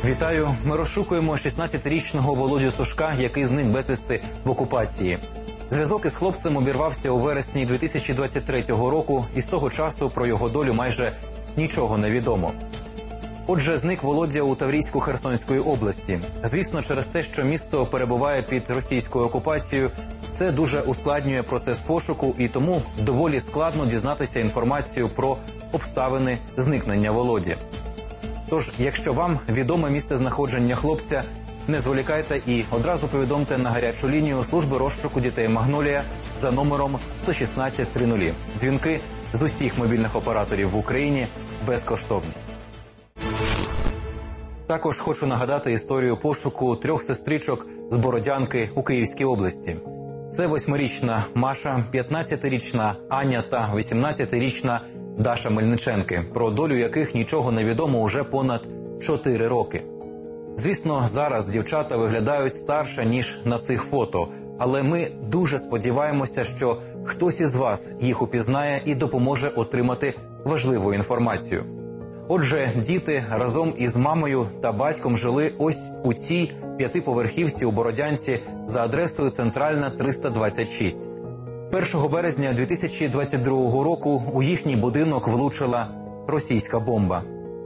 Вітаю! Ми розшукуємо 16-річного Володю Сушка, який зник безвісти в окупації. Зв'язок із хлопцем обірвався у вересні 2023 року, і з того часу про його долю майже нічого не відомо. Отже, зник Володя у Таврійсько-Херсонської області. Звісно, через те, що місто перебуває під російською окупацією, це дуже ускладнює процес пошуку, і тому доволі складно дізнатися інформацію про обставини зникнення Володі. Тож, якщо вам відоме місце знаходження хлопця, не зволікайте і одразу повідомте на гарячу лінію служби розшуку дітей «Магнолія» за номером 116-00. Дзвінки з усіх мобільних операторів в Україні безкоштовні. Також хочу нагадати історію пошуку 3 сестричок з Бородянки у Київській області. Це 8-річна Маша, 15-річна Аня та 18-річна Даша Мельниченки, про долю яких нічого не відомо уже понад 4 роки. Звісно, зараз дівчата виглядають старше, ніж на цих фото, але ми дуже сподіваємося, що хтось із вас їх упізнає і допоможе отримати важливу інформацію. Отже, діти разом із мамою та батьком жили ось у цій 5-поверхівці у Бородянці за адресою Центральна, 326. 1 березня 2022 року у їхній будинок влучила російська бомба.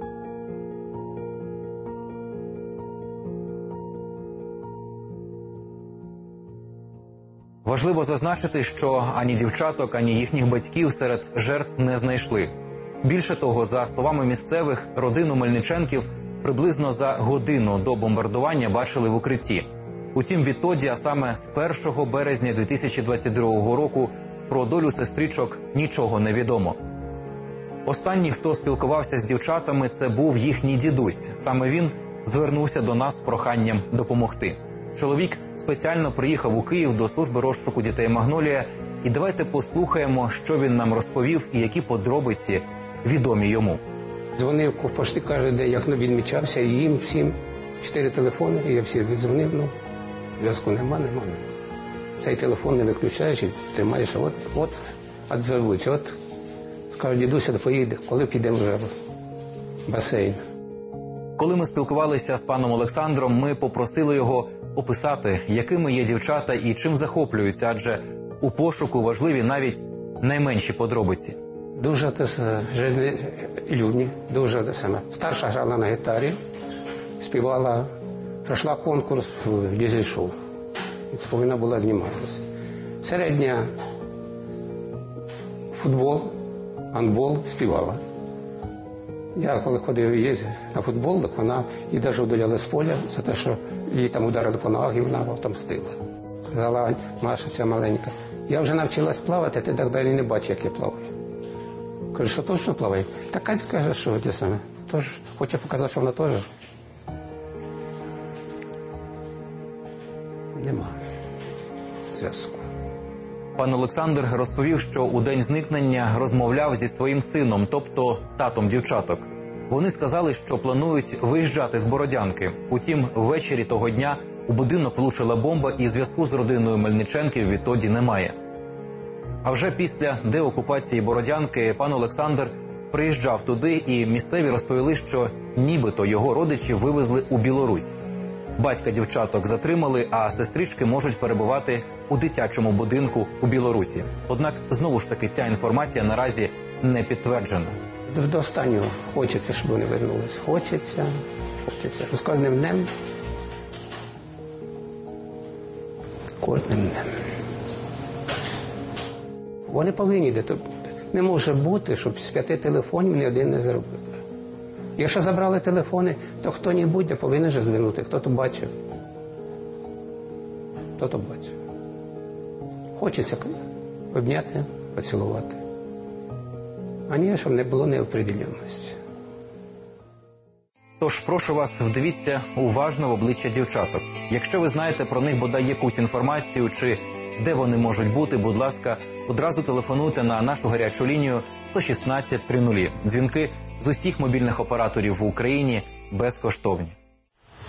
Важливо зазначити, що ані дівчаток, ані їхніх батьків серед жертв не знайшли. Більше того, за словами місцевих, родину Мельниченків приблизно за годину до бомбардування бачили в укритті. Утім, відтоді, а саме з 1 березня 2022 року, про долю сестричок нічого не відомо. Останній, хто спілкувався з дівчатами, це був їхній дідусь. Саме він звернувся до нас з проханням допомогти. Чоловік спеціально приїхав у Київ до служби розшуку дітей «Магнолія», і давайте послухаємо, що він нам розповів і які подробиці відомі йому. Дзвонив почти кожен день, як відмічався, і їм всім 4 телефони, і я всі віддзвонив, зв'язку нема. Цей телефон не виключаєш і тримаєш, от відзовуться, скажуть, дідуся, поїде, коли підемо вже в басейн. Коли ми спілкувалися з паном Олександром, ми попросили його описати, якими є дівчата і чим захоплюються, адже у пошуку важливі навіть найменші подробиці. Дуже життєлюбні, дуже саме. Старша грала на гітарі, співала, пройшла конкурс в дизель-шоу. І це повинна була зніматися. Середня футбол, гандбол співала. Я коли ходив на футбол, так вона її навіть удаляли з поля за те, що її там ударили по ногах, і вона отомстила. Казала, Маша, ця маленька, я вже навчилась плавати, ти так далі не бачиш, як я плаваю. Кажу, що точно плаваю? Так Катя каже, що те саме. Тож хоче показати, що вона теж. Нема зв'язку. Пан Олександр розповів, що у день зникнення розмовляв зі своїм сином, тобто татом дівчаток. Вони сказали, що планують виїжджати з Бородянки. Утім, ввечері того дня у будинок влучила бомба, і зв'язку з родиною Мельниченків відтоді немає. А вже після деокупації Бородянки пан Олександр приїжджав туди, і місцеві розповіли, що нібито його родичі вивезли у Білорусь. Батька дівчаток затримали, а сестрички можуть перебувати у дитячому будинку у Білорусі. Однак, знову ж таки, ця інформація наразі не підтверджена. До останнього хочеться, щоб вони вернулись. Хочеться. З кожним днем. Кожним днем. Вони повинні де-то бути. Не може бути, щоб з 5 телефонів ні один не зробив. Якщо забрали телефони, то хто-небудь повинен же звернути. Хто-то бачив. Хочеться обняти, поцілувати. А ні, щоб не було неопределенності. Тож прошу вас, вдивіться уважно в обличчя дівчаток. Якщо ви знаєте про них бодай якусь інформацію, чи де вони можуть бути, будь ласка, одразу телефонуйте на нашу гарячу лінію 116-00. Дзвінки з усіх мобільних операторів в Україні безкоштовні.